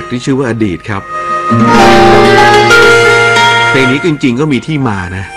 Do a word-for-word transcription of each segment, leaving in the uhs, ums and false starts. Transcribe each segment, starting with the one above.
ที่ชื่อว่าอดีตครับเพลงนี้จริงๆก็มีที่มานะ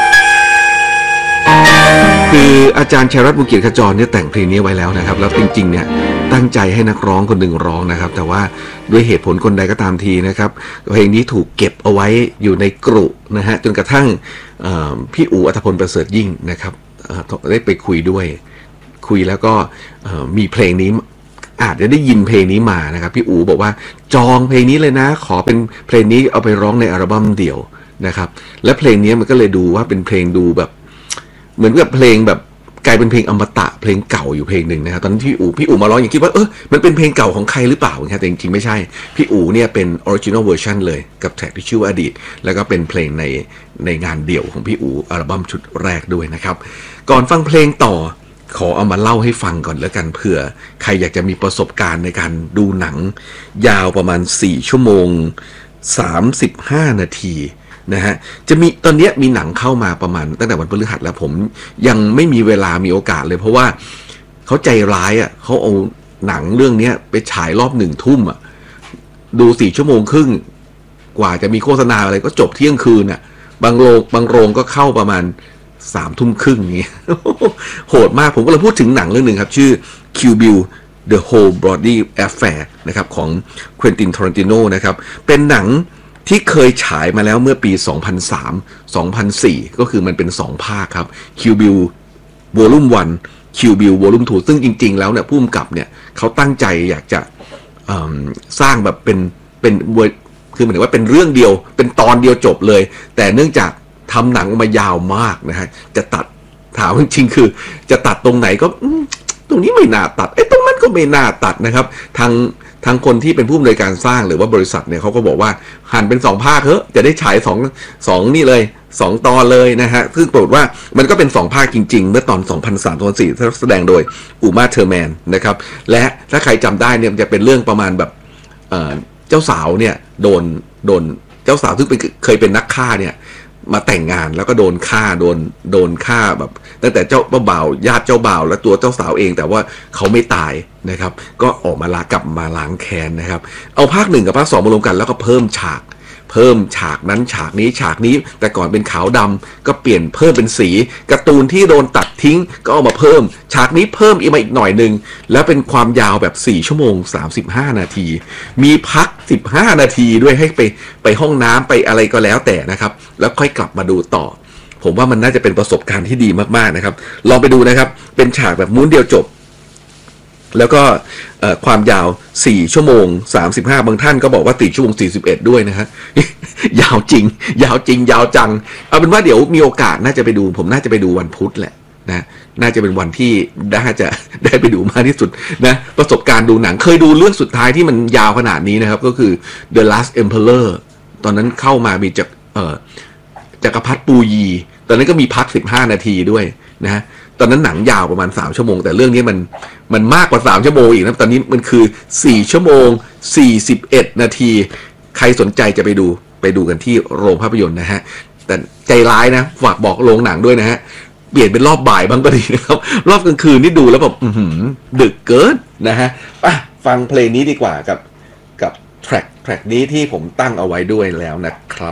คืออาจารย์ชัยรัตน์ บุญเกียรติขจรเนี่ยแต่งเพลงนี้ไว้แล้วนะครับแล้วจริงๆเนี่ยตั้งใจให้นักร้องคนหนึ่งร้องนะครับแต่ว่าด้วยเหตุผลคนใดก็ตามทีนะครับเพลงนี้ถูกเก็บเอาไว้อยู่ในกรุนะฮะจนกระทั่งพี่อู๋อัธพลประเสริฐยิ่งนะครับได้ไปคุยด้วยคุยแล้วก็มีเพลงนี้อาจจะได้ยินเพลงนี้มานะครับพี่อู๋บอกว่าจองเพลงนี้เลยนะขอเป็นเพลงนี้เอาไปร้องในอัลบั้มเดี่ยวนะครับและเพลงนี้มันก็เลยดูว่าเป็นเพลงดูแบบเหมือนกับเพลงแบบกลายเป็นเพลงอมตะเพลงเก่าอยู่เพลงหนึ่งนะครับตอนนั้นพี่อู๋พี่อู๋มาร้องอย่างคิดว่าเออมันเป็นเพลงเก่าของใครหรือเปล่าแต่จริงๆไม่ใช่พี่อู๋เนี่ยเป็นออริจินอลเวอร์ชันเลยกับแทร็กที่ชื่อว่าอดีตแล้วก็เป็นเพลงในในงานเดี่ยวของพี่อู๋อัลบั้มชุดแรกด้วยนะครับก่อนฟังเพลงต่อขอเอามาเล่าให้ฟังก่อนแล้วกันเผื่อใครอยากจะมีประสบการณ์ในการดูหนังยาวประมาณสี่ชั่วโมงสามสิบห้านาทีนะฮะจะมีตอนนี้มีหนังเข้ามาประมาณตั้งแต่วันพฤหัสแล้วผมยังไม่มีเวลามีโอกาสเลยเพราะว่าเขาใจร้ายอ่ะเขาเอาหนังเรื่องนี้ไปฉายรอบหนึ่งทุ่มอ่ะดูสี่ชั่วโมงครึ่งกว่าจะมีโฆษณาอะไรก็จบเที่ยงคืนอ่ะบางโรงบางโรงก็เข้าประมาณสามทุ่มครึ่งนี้โหดมากผมก็เลยพูดถึงหนังเรื่องหนึ่งครับชื่อ Kill Bill The Whole Bloody Affair นะครับของ Quentin Tarantino นะครับเป็นหนังที่เคยฉายมาแล้วเมื่อปี สองพันสาม สองพันสี่ ก็คือมันเป็นสองภาคครับ Kill Bill Volume วัน Kill Bill Volume ทู ซึ่งจริงๆแล้วเนี่ยผู้กำกับเนี่ยเขาตั้งใจอยากจะสร้างแบบเป็นเป็นคือหมายถึงว่าเป็นเรื่องเดียวเป็นตอนเดียวจบเลยแต่เนื่องจากทำหนังมายาวมากนะฮะจะตัดถามจริงๆคือจะตัดตรงไหนก็ตรงนี้ไม่น่าตัดไอ้ตรงนั้นก็ไม่น่าตัดนะครับทางทางคนที่เป็นผู้อำนวยการสร้างหรือว่าบริษัทเนี่ยเขาก็บอกว่าหั่นเป็นสองภาคเถอะจะได้ฉายสอง สองนี่เลยสองตอนเลยนะฮะซึ่งปรากฏว่ามันก็เป็นสองภาคจริงๆเมื่อตอนสองพันสาม สองพันสี่ แสดงโดยอูมาเทอร์แมนนะครับและถ้าใครจำได้เนี่ยมันจะเป็นเรื่องประมาณแบบเอ่อเจ้าสาวเนี่ยโดนโดนเจ้าสาวซึ่งเป็นเคยเป็นนักฆ่าเนี่ยมาแต่งงานแล้วก็โดนฆ่าโดนโดนฆ่าแบบตั้งแต่เจ้าบ่าวญาติเจ้าบ่าวและตัวเจ้าสาวเองแต่ว่าเขาไม่ตายนะครับก็ออกมาลากลับมาล้างแค้นนะครับเอาภาคหนึ่งกับภาคสองมารวมกันแล้วก็เพิ่มฉากเพิ่มฉากนั้นฉากนี้ฉากนี้แต่ก่อนเป็นขาวดำก็เปลี่ยนเพิ่มเป็นสีการ์ตูนที่โดนตัดทิ้งก็เอามาเพิ่มฉากนี้เพิ่มอีกมาอีกหน่อยนึงแล้วเป็นความยาวแบบสี่ชั่วโมงสามสิบห้านาทีมีพักสิบห้านาทีด้วยให้ไปไปห้องน้ำไปอะไรก็แล้วแต่นะครับแล้วค่อยกลับมาดูต่อผมว่ามันน่าจะเป็นประสบการณ์ที่ดีมากๆนะครับลองไปดูนะครับเป็นฉากแบบม้วนเดียวจบแล้วก็ความยาวสี่ชั่วโมงสามสิบห้าบางท่านก็บอกว่าสี่ชั่วโมงสี่สิบเอ็ดด้วยนะฮะ ยาวจริงยาวจริงยาวจังเอาเป็นว่าเดี๋ยวมีโอกาสน่าจะไปดูผมน่าจะไปดูวันพุธแหละนะน่าจะเป็นวันที่น่าจะได้ไปดูมากที่สุดนะประสบการณ์ดูหนังเคยดูเรื่องสุดท้ายที่มันยาวขนาดนี้นะครับก็คือ The Last Emperor ตอนนั้นเข้ามามีจากเอ่อจักรพรรดิปูยีตอนนั้นก็มีพักสิบห้านาทีด้วยนะตอนนั้นหนังยาวประมาณสามชั่วโมงแต่เรื่องนี้มันมันมากกว่าสามชั่วโมงอีกนะตอนนี้มันคือสี่ชั่วโมงสี่สิบเอ็ดนาทีใครสนใจจะไปดูไปดูกันที่โรงภาพยนตร์นะฮะแต่ใจร้ายนะฝากบอกโรงหนังด้วยนะฮะเปลี่ยนเป็นรอบบ่ายบ้างก็ดีนะครับรอบกลางคืนนี่ดูแล้วแบบอื้อหือดึกเกินนะฮะอ่ะฟังเพลงนี้ดีกว่ากับกับแทร็กแทร็กนี้ที่ผมตั้งเอาไว้ด้วยแล้วนะครับ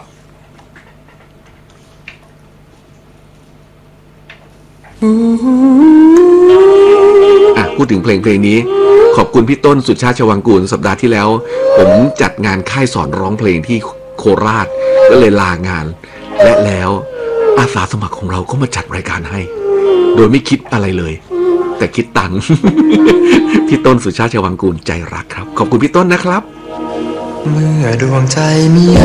อ่ะพูดถึงเพลงเพลงนี้ขอบคุณพี่ต้นสุชาติชวังกูลสัปดาห์ที่แล้วผมจัดงานค่ายสอนร้องเพลงที่โคราชก็เลยลางานและแล้วอาสาสมัครของเราก็มาจัดรายการให้โดยไม่คิดอะไรเลยแต่คิดตังค์ พี่ต้นสุชาติชวังกูลใจรักครับขอบคุณพี่ต้นนะครับเมื่อดวงใจมี